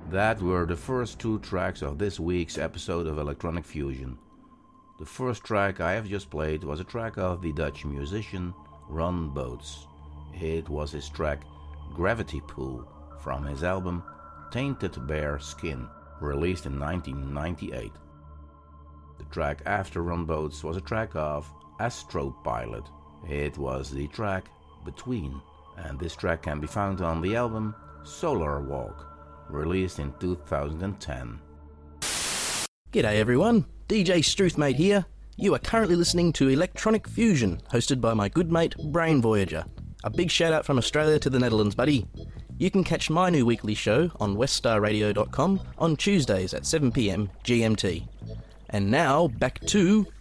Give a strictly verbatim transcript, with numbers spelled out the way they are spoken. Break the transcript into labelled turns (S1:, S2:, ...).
S1: That were the first two tracks of this week's episode of Electronic Fusion. The first track I have just played was a track of the Dutch musician Ron Boats. It was his track Gravity Pool from his album Tainted Bear Skin, released in nineteen ninety-eight. The track after Ron Boats was a track of Astro Pilot. It was the track Between, and this track can be found on the album Solar Walk, released in two thousand ten.
S2: G'day everyone, D J Struthmate here. You are currently listening to Electronic Fusion, hosted by my good mate Brain Voyager. A big shout out from Australia to the Netherlands, buddy. You can catch my new weekly show on west star radio dot com on Tuesdays at seven p m G M T. And now, back to